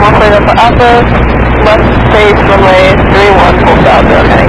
1 cleared up for Alpha, left base runway 31 full south, okay.